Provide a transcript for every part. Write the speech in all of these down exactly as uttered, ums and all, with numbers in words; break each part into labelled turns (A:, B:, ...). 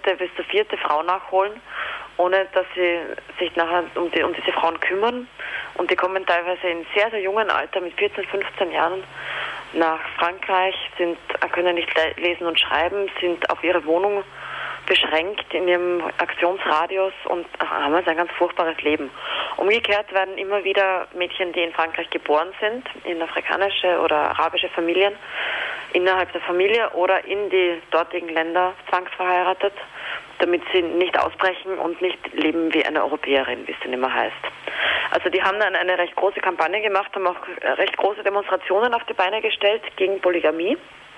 A: dritte bis zur vierte Frau nachholen, ohne dass sie sich nachher um, die, um diese Frauen kümmern. Und die kommen teilweise in sehr, sehr jungen Alter, mit vierzehn, fünfzehn Jahren, nach Frankreich, sind, können nicht lesen und schreiben, sind auf ihre Wohnung beschränkt in ihrem Aktionsradius und haben also ein ganz furchtbares Leben. Umgekehrt werden immer wieder Mädchen, die in Frankreich geboren sind, in afrikanische oder arabische Familien, innerhalb der Familie oder in die dortigen Länder zwangsverheiratet, damit sie nicht ausbrechen und nicht leben wie eine Europäerin, wie es denn immer heißt. Also die haben dann eine recht große Kampagne gemacht, haben auch recht große Demonstrationen auf die Beine gestellt gegen Polygamie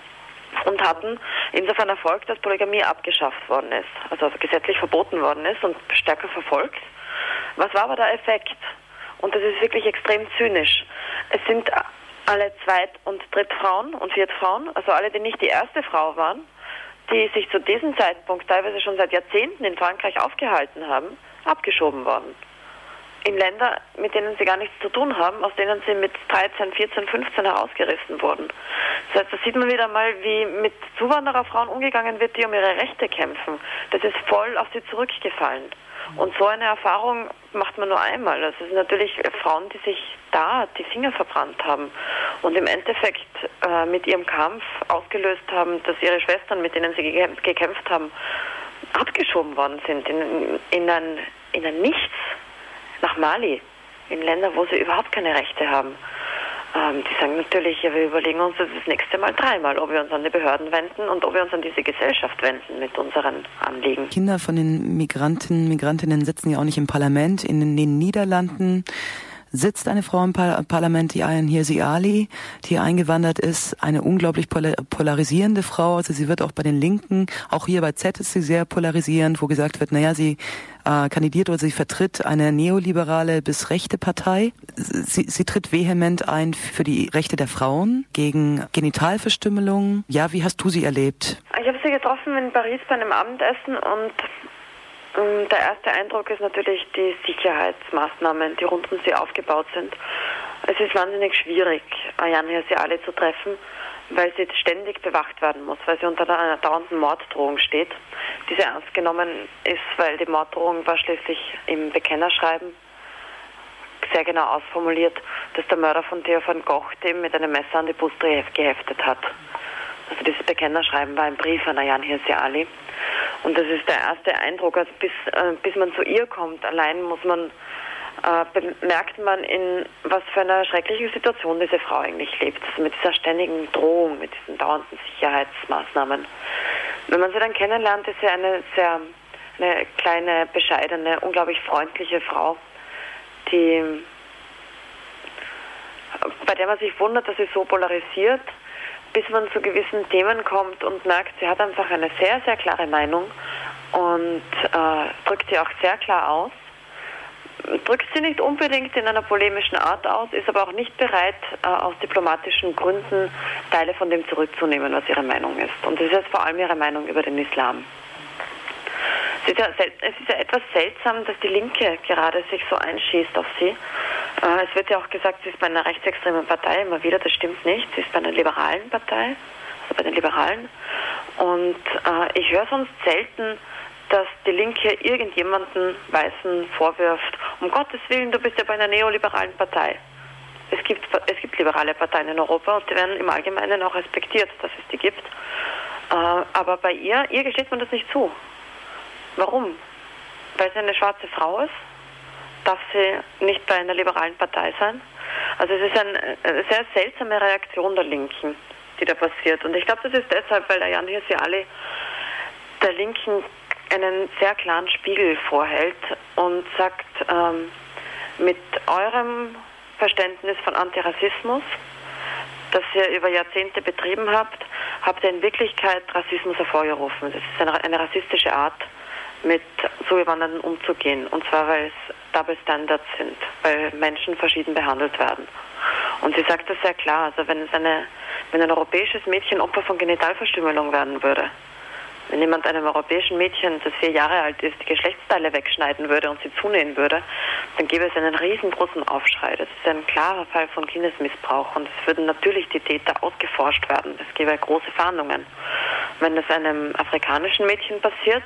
A: und hatten insofern Erfolg, dass Polygamie abgeschafft worden ist, also gesetzlich verboten worden ist und stärker verfolgt. Was war aber der Effekt? Und das ist wirklich extrem zynisch. Es sind alle Zweit- und Drittfrauen und Viertfrauen, also alle, die nicht die erste Frau waren, die sich zu diesem Zeitpunkt teilweise schon seit Jahrzehnten in Frankreich aufgehalten haben, abgeschoben worden. In Länder, mit denen sie gar nichts zu tun haben, aus denen sie mit dreizehn, vierzehn, fünfzehn herausgerissen wurden. Das heißt, da sieht man wieder mal, wie mit Zuwandererfrauen umgegangen wird, die um ihre Rechte kämpfen. Das ist voll auf sie zurückgefallen. Und so eine Erfahrung macht man nur einmal. Das sind natürlich Frauen, die sich da die Finger verbrannt haben und im Endeffekt äh, mit ihrem Kampf ausgelöst haben, dass ihre Schwestern, mit denen sie gekämpft haben, abgeschoben worden sind in, in, ein, in ein Nichts. Nach Mali, in Länder, wo sie überhaupt keine Rechte haben. Ähm, die sagen natürlich, ja, wir überlegen uns das, das nächste Mal dreimal, ob wir uns an die Behörden wenden und ob wir uns an diese Gesellschaft wenden mit unseren Anliegen.
B: Kinder von den Migranten, Migrantinnen sitzen ja auch nicht im Parlament. In den Niederlanden sitzt eine Frau im Parlament, die Ayaan Hirsi Ali, die eingewandert ist, eine unglaublich polarisierende Frau. Also sie wird auch bei den Linken, auch hier bei Z ist sie sehr polarisierend, wo gesagt wird, naja, sie äh, kandidiert oder sie vertritt eine neoliberale bis rechte Partei. Sie, sie tritt vehement ein für die Rechte der Frauen, gegen Genitalverstümmelung. Ja, wie hast du sie erlebt?
A: Ich habe sie getroffen in Paris bei einem Abendessen und der erste Eindruck ist natürlich die Sicherheitsmaßnahmen, die rund um sie aufgebaut sind. Es ist wahnsinnig schwierig, Ayaan Hirsi Ali zu treffen, weil sie ständig bewacht werden muss, weil sie unter einer dauernden Morddrohung steht. Diese ernst genommen ist, weil die Morddrohung war schließlich im Bekennerschreiben sehr genau ausformuliert, dass der Mörder von Theo van Gogh dem mit einem Messer an die Brust geheftet hat. Also dieses Bekennerschreiben war ein Brief an Ayaan Hirsi Ali. Und das ist der erste Eindruck, also bis, äh, bis man zu ihr kommt. Allein muss man, äh, bemerkt man, in was für einer schrecklichen Situation diese Frau eigentlich lebt. Also mit dieser ständigen Drohung, mit diesen dauernden Sicherheitsmaßnahmen. Wenn man sie dann kennenlernt, ist sie eine sehr, eine kleine, bescheidene, unglaublich freundliche Frau, die, bei der man sich wundert, dass sie so polarisiert, bis man zu gewissen Themen kommt und merkt, sie hat einfach eine sehr, sehr klare Meinung und äh, drückt sie auch sehr klar aus. Drückt sie nicht unbedingt in einer polemischen Art aus, ist aber auch nicht bereit, äh, aus diplomatischen Gründen Teile von dem zurückzunehmen, was ihre Meinung ist. Und das ist jetzt vor allem ihre Meinung über den Islam. Es ist ja, es ist ja etwas seltsam, dass die Linke gerade sich so einschießt auf sie. Äh, es wird ja auch gesagt, sie ist bei einer rechtsextremen Partei, immer wieder, das stimmt nicht. Sie ist bei einer liberalen Partei, also bei den Liberalen. Und äh, ich höre sonst selten, dass die Linke irgendjemanden Weißen vorwirft, um Gottes Willen, du bist ja bei einer neoliberalen Partei. Es gibt, es gibt liberale Parteien in Europa und die werden im Allgemeinen auch respektiert, dass es die gibt. Äh, aber bei ihr, ihr gesteht man das nicht zu. Warum? Weil sie eine schwarze Frau ist? Darf sie nicht bei einer liberalen Partei sein? Also es ist eine, eine sehr seltsame Reaktion der Linken, die da passiert. Und ich glaube, das ist deshalb, weil Ayaan Hirsi Ali der Linken einen sehr klaren Spiegel vorhält und sagt, ähm, mit eurem Verständnis von Antirassismus, das ihr über Jahrzehnte betrieben habt, habt ihr in Wirklichkeit Rassismus hervorgerufen. Das ist eine, eine rassistische Art, mit Zugewanderten umzugehen. Und zwar, weil es Double Standards sind, weil Menschen verschieden behandelt werden. Und sie sagt das sehr klar. Also wenn es eine, wenn ein europäisches Mädchen Opfer von Genitalverstümmelung werden würde, wenn jemand einem europäischen Mädchen, das vier Jahre alt ist, die Geschlechtsteile wegschneiden würde und sie zunähen würde, dann gäbe es einen riesengroßen Aufschrei. Das ist ein klarer Fall von Kindesmissbrauch und es würden natürlich die Täter ausgeforscht werden. Es gäbe große Fahndungen. Wenn das einem afrikanischen Mädchen passiert,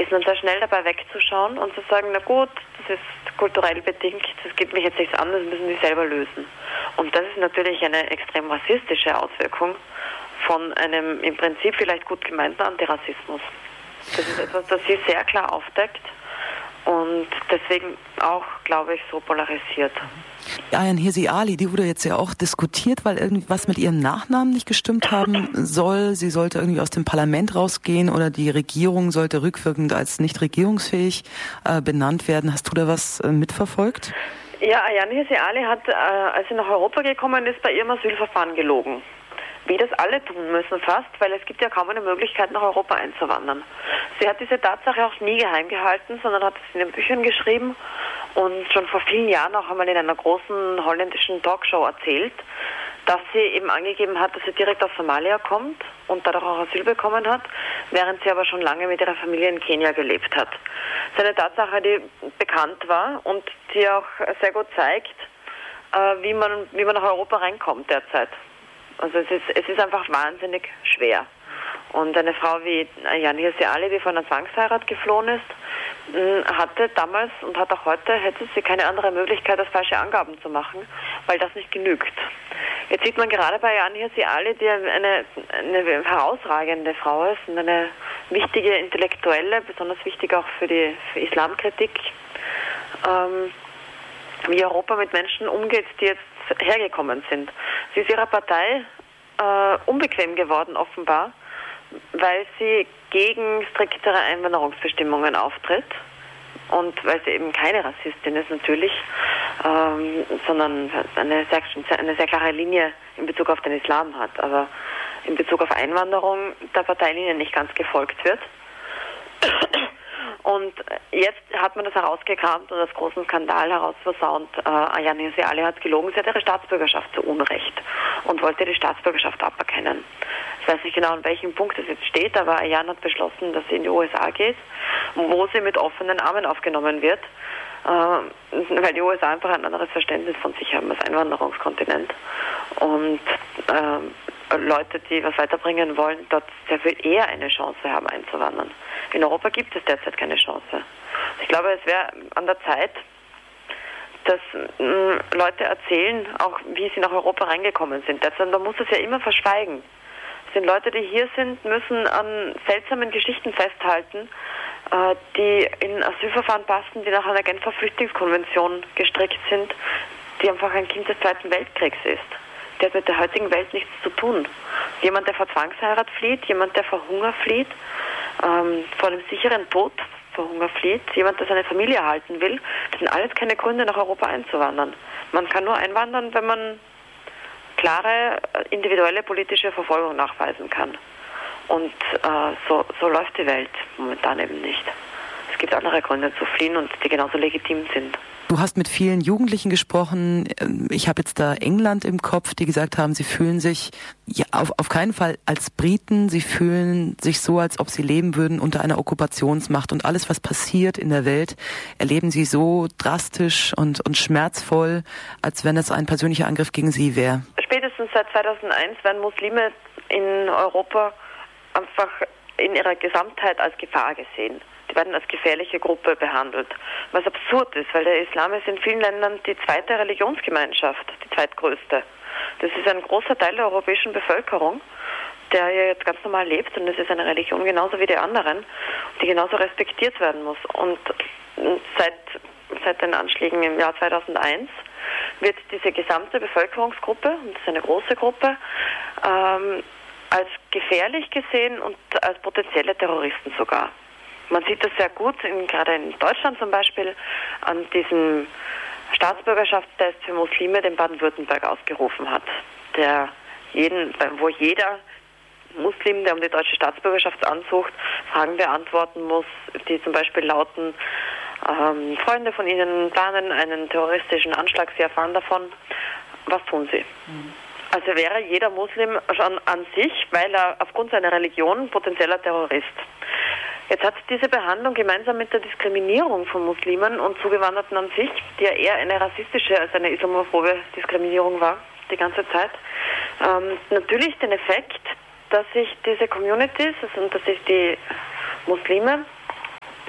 A: ist man sehr schnell dabei wegzuschauen und zu sagen, na gut, das ist kulturell bedingt, das geht mich jetzt nichts an, das müssen die selber lösen. Und das ist natürlich eine extrem rassistische Auswirkung von einem im Prinzip vielleicht gut gemeinten Antirassismus. Das ist etwas, das sie sehr klar aufdeckt und deswegen auch, glaube ich, so polarisiert.
B: Ayaan Hirsi Ali, die wurde jetzt ja auch diskutiert, weil irgendwas mit ihrem Nachnamen nicht gestimmt haben soll. Sie sollte irgendwie aus dem Parlament rausgehen oder die Regierung sollte rückwirkend als nicht regierungsfähig äh, benannt werden. Hast du da was äh, mitverfolgt?
A: Ja, Ayaan Hirsi Ali hat, äh, als sie nach Europa gekommen ist, bei ihrem Asylverfahren gelogen. Wie das alle tun müssen fast, weil es gibt ja kaum eine Möglichkeit, nach Europa einzuwandern. Sie hat diese Tatsache auch nie geheim gehalten, sondern hat es in den Büchern geschrieben und schon vor vielen Jahren auch einmal in einer großen holländischen Talkshow erzählt, dass sie eben angegeben hat, dass sie direkt aus Somalia kommt und dadurch auch Asyl bekommen hat, während sie aber schon lange mit ihrer Familie in Kenia gelebt hat. Das ist eine Tatsache, die bekannt war und die auch sehr gut zeigt, wie man, wie man nach Europa reinkommt derzeit. Also es ist, es ist einfach wahnsinnig schwer. Und eine Frau wie Ayaan Hirsi Ali, die von einer Zwangsheirat geflohen ist, hatte damals und hat auch heute, hätte sie keine andere Möglichkeit, als falsche Angaben zu machen, weil das nicht genügt. Jetzt sieht man gerade bei Ayaan Hirsi Ali, die eine, eine herausragende Frau ist und eine wichtige Intellektuelle, besonders wichtig auch für die für Islamkritik, ähm, wie Europa mit Menschen umgeht, die jetzt hergekommen sind. Sie ist ihrer Partei äh, unbequem geworden, offenbar, weil sie gegen striktere Einwanderungsbestimmungen auftritt und weil sie eben keine Rassistin ist natürlich, ähm, sondern eine sehr, eine sehr klare Linie in Bezug auf den Islam hat, aber in Bezug auf Einwanderung der Parteilinie nicht ganz gefolgt wird. Und jetzt hat man das herausgekramt und als großen Skandal herausversaunt. Äh, Ayaan Hirsi Ali hat gelogen, sie hat ihre Staatsbürgerschaft zu Unrecht und wollte die Staatsbürgerschaft aberkennen. Ich weiß nicht genau, an welchem Punkt es jetzt steht, aber Ayaan hat beschlossen, dass sie in die U S A geht, wo sie mit offenen Armen aufgenommen wird, äh, weil die U S A einfach ein anderes Verständnis von sich haben als Einwanderungskontinent. Und äh, Leute, die was weiterbringen wollen, dort sehr viel eher eine Chance haben einzuwandern. In Europa gibt es derzeit keine Chance. Ich glaube, es wäre an der Zeit, dass mh, Leute erzählen, auch wie sie nach Europa reingekommen sind. Derzeit, man muss es ja immer verschweigen. Es sind Leute, die hier sind, müssen an seltsamen Geschichten festhalten, äh, die in Asylverfahren passen, die nach einer Genfer Flüchtlingskonvention gestrickt sind, die einfach ein Kind des Zweiten Weltkriegs ist. Der hat mit der heutigen Welt nichts zu tun. Jemand, der vor Zwangsheirat flieht, jemand, der vor Hunger flieht, ähm, vor einem sicheren Tod vor Hunger flieht, jemand, der seine Familie erhalten will, das sind alles keine Gründe, nach Europa einzuwandern. Man kann nur einwandern, wenn man klare individuelle politische Verfolgung nachweisen kann. Und äh, so, so läuft die Welt momentan eben nicht. Es gibt andere Gründe zu fliehen und die genauso legitim sind.
B: Du hast mit vielen Jugendlichen gesprochen. Ich habe jetzt da England im Kopf, die gesagt haben, sie fühlen sich ja, auf, auf keinen Fall als Briten. Sie fühlen sich so, als ob sie leben würden unter einer Okkupationsmacht. Und alles, was passiert in der Welt, erleben sie so drastisch und, und schmerzvoll, als wenn es ein persönlicher Angriff gegen sie wäre.
A: Spätestens seit zweitausendeins werden Muslime in Europa einfach in ihrer Gesamtheit als Gefahr gesehen. Die werden als gefährliche Gruppe behandelt. Was absurd ist, weil der Islam ist in vielen Ländern die zweite Religionsgemeinschaft, die zweitgrößte. Das ist ein großer Teil der europäischen Bevölkerung, der ja jetzt ganz normal lebt und es ist eine Religion genauso wie die anderen, die genauso respektiert werden muss. Und seit, seit den Anschlägen im Jahr zweitausendeins wird diese gesamte Bevölkerungsgruppe, und das ist eine große Gruppe, ähm, als gefährlich gesehen und als potenzielle Terroristen sogar. Man sieht das sehr gut, in, gerade in Deutschland zum Beispiel, an diesem Staatsbürgerschaftstest für Muslime, den Baden-Württemberg ausgerufen hat, der jeden, wo jeder Muslim, der um die deutsche Staatsbürgerschaft ansucht, Fragen beantworten muss, die zum Beispiel lauten, ähm, Freunde von Ihnen planen einen terroristischen Anschlag, Sie erfahren davon, was tun Sie? Mhm. Also wäre jeder Muslim schon an sich, weil er aufgrund seiner Religion potenzieller Terrorist. Jetzt hat diese Behandlung gemeinsam mit der Diskriminierung von Muslimen und Zugewanderten an sich, die ja eher eine rassistische als eine islamophobe Diskriminierung war, die ganze Zeit, ähm, natürlich den Effekt, dass sich diese Communities, also dass sich die Muslime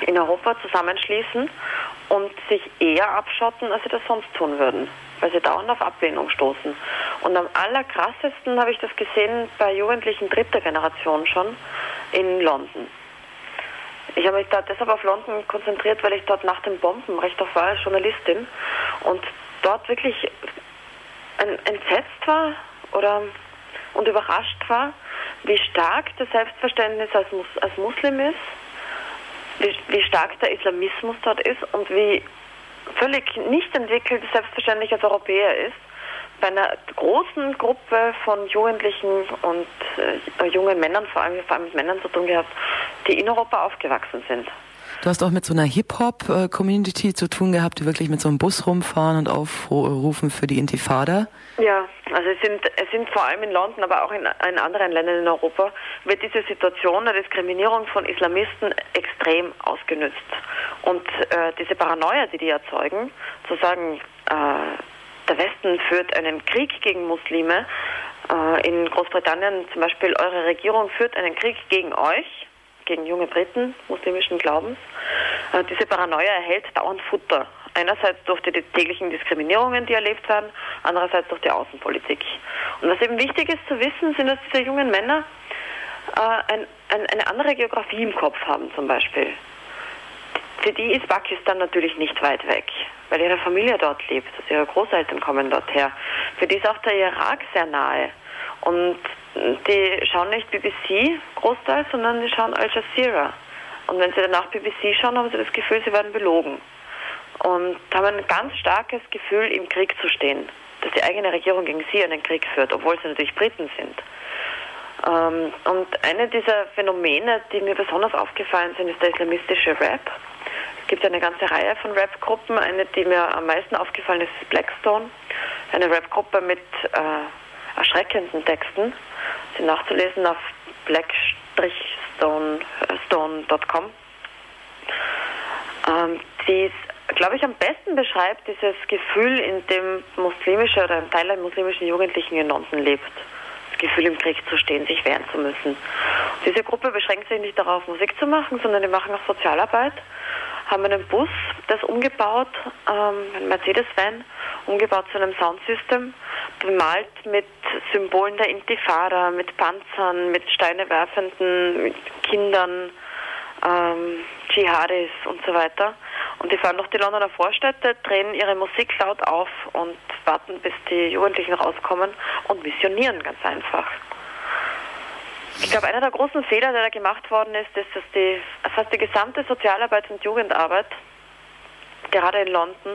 A: in Europa zusammenschließen und sich eher abschotten, als sie das sonst tun würden, weil sie dauernd auf Ablehnung stoßen. Und am allerkrassesten habe ich das gesehen bei Jugendlichen dritter Generation schon in London. Ich habe mich da deshalb auf London konzentriert, weil ich dort nach den Bomben recht oft war als Journalistin und dort wirklich entsetzt war oder und überrascht war, wie stark das Selbstverständnis als, Mus als Muslim ist, wie, wie stark der Islamismus dort ist und wie völlig nicht entwickelt selbstverständlich als Europäer ist. Bei einer großen Gruppe von Jugendlichen und äh, jungen Männern, vor allem, vor allem mit Männern zu tun gehabt, die in Europa aufgewachsen sind.
B: Du hast auch mit so einer Hip-Hop-Community zu tun gehabt, die wirklich mit so einem Bus rumfahren und aufrufen für die Intifada.
A: Ja, also es sind, es sind vor allem in London, aber auch in, in anderen Ländern in Europa, wird diese Situation der Diskriminierung von Islamisten extrem ausgenützt. Und äh, diese Paranoia, die die erzeugen, zu sagen, äh, der Westen führt einen Krieg gegen Muslime, äh, in Großbritannien zum Beispiel, eure Regierung führt einen Krieg gegen euch, gegen junge Briten muslimischen Glaubens. Äh, diese Paranoia erhält dauernd Futter. Einerseits durch die täglichen Diskriminierungen, die erlebt werden, andererseits durch die Außenpolitik. Und was eben wichtig ist zu wissen, sind, dass diese jungen Männer äh, ein, ein, eine andere Geografie im Kopf haben zum Beispiel. Für die ist Pakistan natürlich nicht weit weg, weil ihre Familie dort lebt, also ihre Großeltern kommen dort her. Für die ist auch der Irak sehr nahe. Und die schauen nicht B B C großteils, sondern die schauen Al Jazeera. Und wenn sie danach B B C schauen, haben sie das Gefühl, sie werden belogen. Und haben ein ganz starkes Gefühl, im Krieg zu stehen. Dass die eigene Regierung gegen sie einen Krieg führt, obwohl sie natürlich Briten sind. Ähm, und eine dieser Phänomene, die mir besonders aufgefallen sind, ist der islamistische Rap. Es gibt eine ganze Reihe von Rap-Gruppen. Eine, die mir am meisten aufgefallen ist, ist Blackstone. Eine Rap-Gruppe mit äh, erschreckenden Texten. Sie nachzulesen auf black stone dot com. Ähm, die es, glaube ich, am besten beschreibt dieses Gefühl, in dem muslimische oder ein Teil der muslimischen Jugendlichen in London lebt. Das Gefühl, im Krieg zu stehen, sich wehren zu müssen. Diese Gruppe beschränkt sich nicht darauf, Musik zu machen, sondern die machen auch Sozialarbeit, haben einen Bus, das umgebaut, ähm, ein Mercedes-Van, umgebaut zu einem Soundsystem, bemalt mit Symbolen der Intifada, mit Panzern, mit steinewerfenden, mit Kindern, ähm, Dschihadis und so weiter. Und die fahren durch die Londoner Vorstädte, drehen ihre Musik laut auf und warten, bis die Jugendlichen rauskommen und missionieren ganz einfach. Ich glaube, einer der großen Fehler, der da gemacht worden ist, ist, dass die, fast die gesamte Sozialarbeit und Jugendarbeit, gerade in London,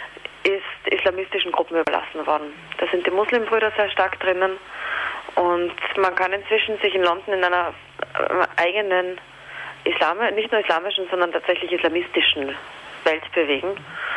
A: ist islamistischen Gruppen überlassen worden. Da sind die Muslimbrüder sehr stark drinnen und man kann inzwischen sich in London in einer eigenen Islam, nicht nur islamischen, sondern tatsächlich islamistischen Welt bewegen,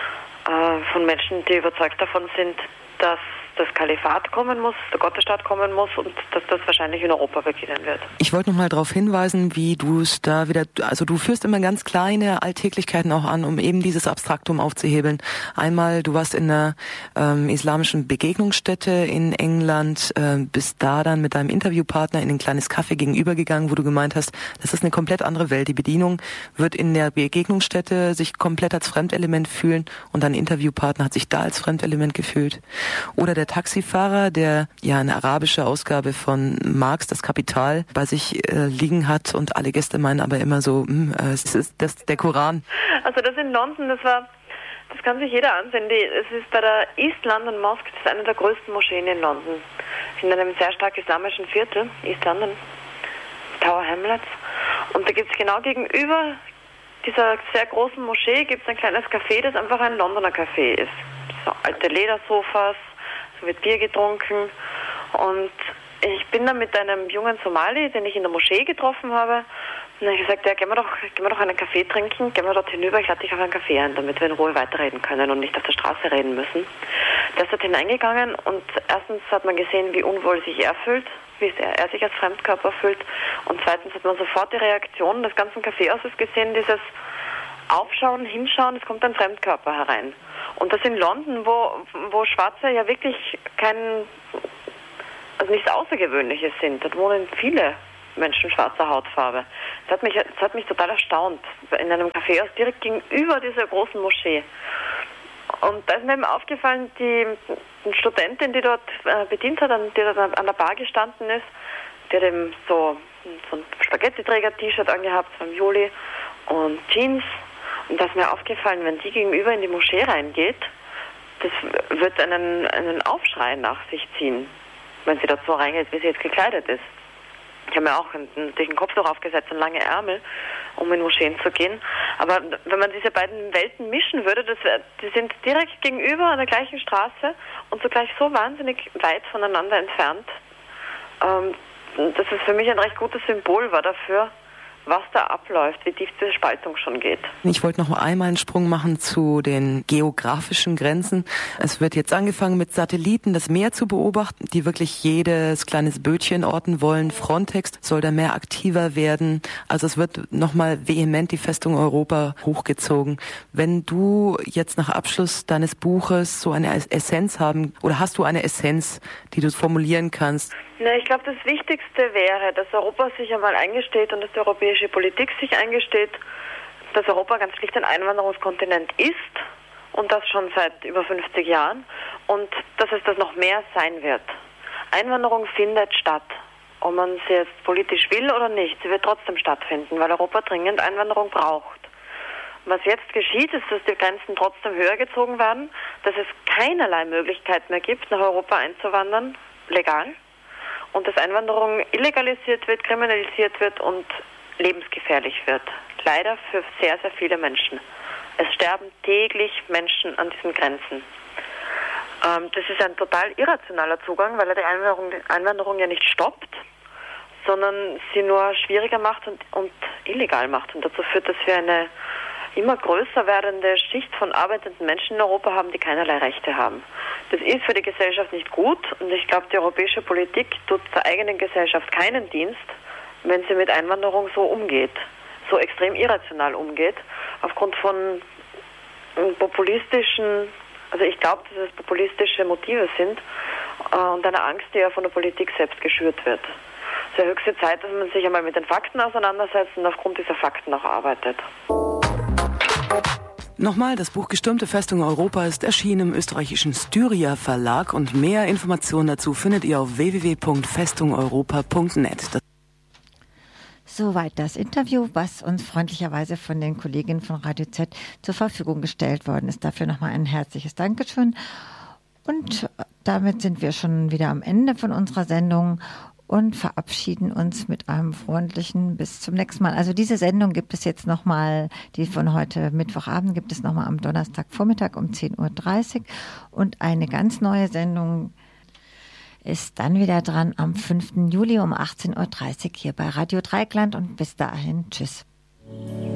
A: äh, von Menschen, die überzeugt davon sind, dass das Kalifat kommen muss, der Gottesstaat kommen muss und dass das wahrscheinlich in Europa beginnen wird.
B: Ich wollte noch mal darauf hinweisen, wie du es da wieder, also du führst immer ganz kleine Alltäglichkeiten auch an, um eben dieses Abstraktum aufzuhebeln. Einmal, du warst in einer ähm, islamischen Begegnungsstätte in England, äh, bist da dann mit deinem Interviewpartner in ein kleines Café gegenübergegangen, wo du gemeint hast, das ist eine komplett andere Welt. Die Bedienung wird in der Begegnungsstätte sich komplett als Fremdelement fühlen und dein Interviewpartner hat sich da als Fremdelement gefühlt. Oder der Taxifahrer, der ja eine arabische Ausgabe von Marx, das Kapital, bei sich äh, liegen hat und alle Gäste meinen aber immer so, mh, äh, es ist das der Koran.
A: Also das in London, das war, das kann sich jeder ansehen. Die, es ist bei der East London Mosque, das ist eine der größten Moscheen in London, in einem sehr stark islamischen Viertel, East London, Tower Hamlets. Und da gibt es genau gegenüber dieser sehr großen Moschee gibt es ein kleines Café, das einfach ein Londoner Café ist. So alte Ledersofas, so wird Bier getrunken und ich bin dann mit einem jungen Somali, den ich in der Moschee getroffen habe, und dann habe ich gesagt, ja, gehen wir doch, gehen wir doch einen Kaffee trinken, gehen wir dort hinüber, ich lade dich auf einen Kaffee ein, damit wir in Ruhe weiterreden können und nicht auf der Straße reden müssen. Der ist dort hineingegangen und erstens hat man gesehen, wie unwohl sich er fühlt, wie er, er sich als Fremdkörper fühlt und zweitens hat man sofort die Reaktion des ganzen Kaffeehauses gesehen, dieses Aufschauen, Hinschauen, es kommt ein Fremdkörper herein. Und das in London, wo, wo Schwarze ja wirklich kein, also nichts Außergewöhnliches sind. Dort wohnen viele Menschen schwarzer Hautfarbe. Das hat mich, das hat mich total erstaunt. In einem Kaffeehaus direkt gegenüber dieser großen Moschee. Und da ist mir eben aufgefallen, die, die Studentin, die dort äh, bedient hat, die dort an der Bar gestanden ist, die hat eben so, so ein Spaghetti-Träger-T-Shirt angehabt vom Juli und Jeans. Und da ist mir aufgefallen, wenn die gegenüber in die Moschee reingeht, das wird einen, einen Aufschrei nach sich ziehen, wenn sie dort so reingeht, wie sie jetzt gekleidet ist. Ich habe mir auch natürlich einen Kopftuch aufgesetzt und lange Ärmel, um in Moscheen zu gehen. Aber wenn man diese beiden Welten mischen würde, das wär, die sind direkt gegenüber an der gleichen Straße und zugleich so wahnsinnig weit voneinander entfernt, ähm, dass es für mich ein recht gutes Symbol war dafür, was da abläuft, wie tief diese Spaltung schon geht.
B: Ich wollte noch einmal einen Sprung machen zu den geografischen Grenzen. Es wird jetzt angefangen mit Satelliten das Meer zu beobachten, die wirklich jedes kleines Bötchen orten wollen. Frontex soll da mehr aktiver werden. Also es wird nochmal vehement die Festung Europa hochgezogen. Wenn du jetzt nach Abschluss deines Buches so eine Essenz haben, oder hast du eine Essenz, die du formulieren kannst?
A: Na, ich glaube, das Wichtigste wäre, dass Europa sich einmal eingesteht und dass die europäische Politik sich eingesteht, dass Europa ganz schlicht ein Einwanderungskontinent ist und das schon seit über fünfzig Jahren und dass es das noch mehr sein wird. Einwanderung findet statt, ob man sie jetzt politisch will oder nicht, sie wird trotzdem stattfinden, weil Europa dringend Einwanderung braucht. Was jetzt geschieht, ist, dass die Grenzen trotzdem höher gezogen werden, dass es keinerlei Möglichkeit mehr gibt, nach Europa einzuwandern, legal. Und dass Einwanderung illegalisiert wird, kriminalisiert wird und lebensgefährlich wird. Leider für sehr, sehr viele Menschen. Es sterben täglich Menschen an diesen Grenzen. Ähm, das ist ein total irrationaler Zugang, weil er die Einwanderung, die Einwanderung ja nicht stoppt, sondern sie nur schwieriger macht und, und illegal macht. Und dazu führt, dass wir eine immer größer werdende Schicht von arbeitenden Menschen in Europa haben, die keinerlei Rechte haben. Das ist für die Gesellschaft nicht gut und ich glaube, die europäische Politik tut der eigenen Gesellschaft keinen Dienst, wenn sie mit Einwanderung so umgeht, so extrem irrational umgeht, aufgrund von populistischen, also ich glaube, dass es populistische Motive sind äh, und eine Angst, die ja von der Politik selbst geschürt wird. Es ist ja höchste Zeit, dass man sich einmal mit den Fakten auseinandersetzt und aufgrund dieser Fakten auch arbeitet.
B: Nochmal, das Buch Gestürmte Festung Europa ist erschienen im österreichischen Styria Verlag und mehr Informationen dazu findet ihr auf w w w punkt festung europa punkt net.
C: Soweit das Interview, was uns freundlicherweise von den Kolleginnen von Radio Z zur Verfügung gestellt worden ist. Dafür nochmal ein herzliches Dankeschön. Und damit sind wir schon wieder am Ende von unserer Sendung und verabschieden uns mit einem freundlichen bis zum nächsten Mal. Also diese Sendung gibt es jetzt nochmal, die von heute Mittwochabend gibt es nochmal am Donnerstagvormittag um zehn Uhr dreißig und eine ganz neue Sendung ist dann wieder dran am fünften Juli um achtzehn Uhr dreißig hier bei Radio Dreieckland und bis dahin, tschüss.